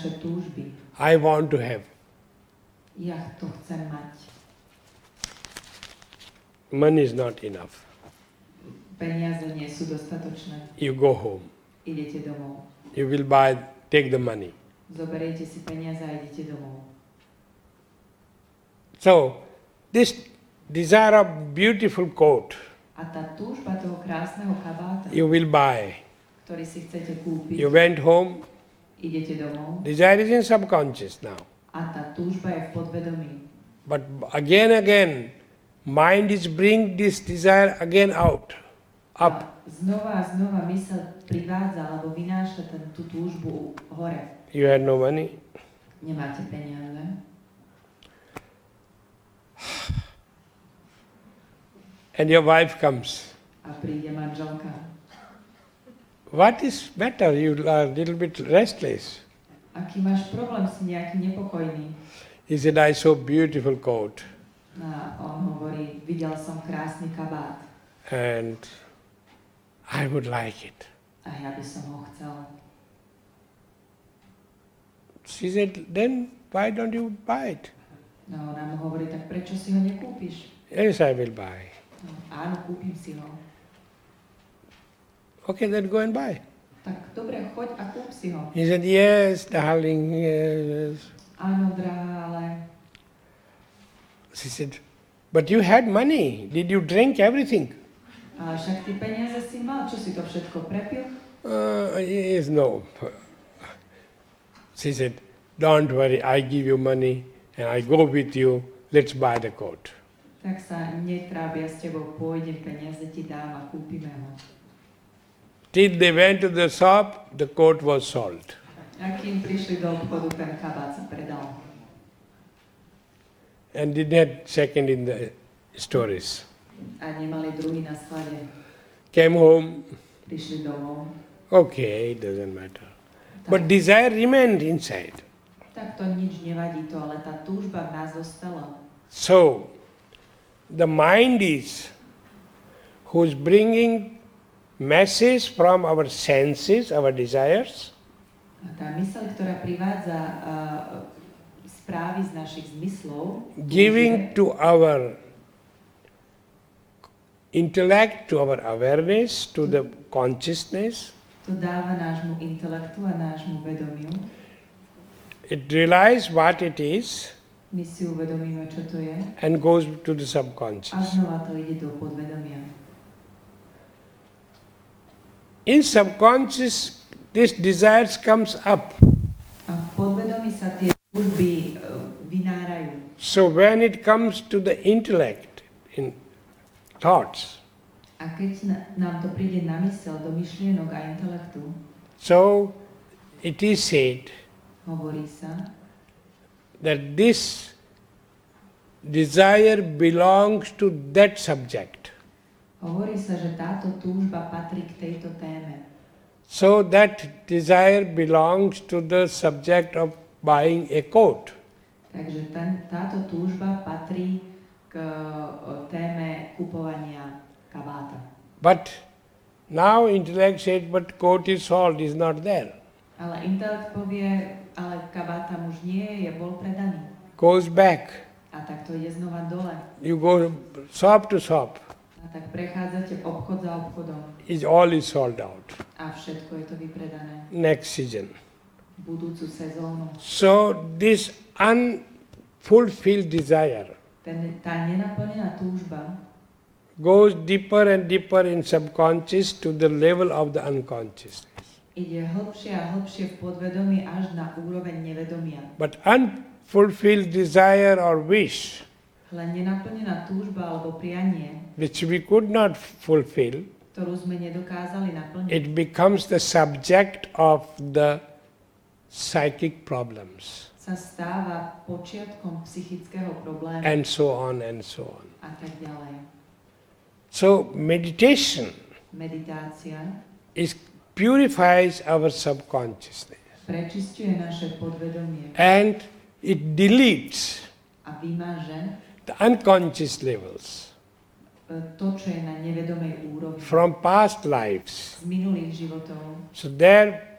naše túžby. I want to have. Ja to chcem mať. Money is not enough. Peniaze nie sú dostatočné. You go home. Idete domov. You will take the money. Zoberiete si peniaze a idete domov. So, this desire of beautiful coat, A tá túžba toho krásneho kabáta, you will buy. ktorý si chcete kúpiť, You went home, idete domov desire is in subconscious now. a tá túžba je v podvedomí. But again, mind is bring this desire again out, up. A znova myseľ privádza alebo vynáša tú túžbu hore. You had no money. Nemáte peniaze. And your wife comes. A príde manželka. What is better? You are a little bit restless. Aký máš problém, si nejaký nepokojný? He said, I saw beautiful coat. A on hovorí, videl som krásny kabát. And I would like it. A ja by som ho chcel. She said, then why don't you buy it? No, ona mu hovorí, tak prečo si ho nekúpiš? Yes, I will buy. No, áno, kúpim si ho. Okay, then go and buy. Tak dobre, choď a kúp si ho. He said, yes, darling, yes. Áno, drahá, ale... She said, but you had money. Did you drink everything? Ale však ty peniaze si mal, čo si to všetko prepil? Yes, no. She said, don't worry, I give you money and I go with you. Let's buy the coat. Tak sa netrábia s tebou, pôjdem, peniaze ti dám a kúpime ho. Till they went to the shop, the coat was sold. A kým prišli do obchodu, ten kabát sa predal. And did not second in the stories. A nemali druhý na sklade. Came home, Prišli domov. okay, it doesn't matter. But desire remained inside. Tak to nič nevadí to, ale tá túžba v nás zostala. So, the mind is who's bringing message from our senses, our desires, A tá myseľ, ktorá privádza správy z našich zmyslov, giving to our intellect, to our awareness, to the consciousness. to dáva nášmu intelektu a nášmu vedomiu. It realizes what it is My si uvedomíme, čo to je, and goes to the a subconscious. znova to ide do podvedomia. In subconscious, this desires comes up. A v podvedomí sa tie túžby vynárajú. So when it comes to the intellect, in thoughts, A keď nám to príde na myseľ, do myšlienok a intelektu, so it is said hovorí sa, that this desire belongs to that subject. hovorí sa, že táto túžba patrí k tejto téme. So that desire belongs to the subject of buying a coat. Takže táto túžba patrí k téme kupovania kabáta. But now intellect said, but coat is sold, is not there. Ale intelekt povie, ale kabát tam už nie je, bol predaný. Goes back. A tak to ide znova dole. You go shop to shop. A tak prechádzate obchod za obchodom. All is sold out. A všetko je to vypredané. Next season. Budúcu sezónu. So this unfulfilled desire Tá nenaplnená túžba goes deeper and deeper in subconscious to the level of the unconscious. ide hlbšie a hlbšie v podvedomí až na úroveň nevedomia. But unfulfilled desire or wish, Len nenaplnená túžba alebo prianie, which we could not fulfill, ktorú sme nedokázali naplniť, it becomes the subject of the psychic problems, sa stáva počiatkom psychického problému and so on and so on. a tak ďalej. So meditation Meditácia purifies our subconsciousness prečisťuje naše podvedomie and it deletes a vymaže the unconscious levels to, čo je na nevedomej úrovni from past lives. z minulých životov. So there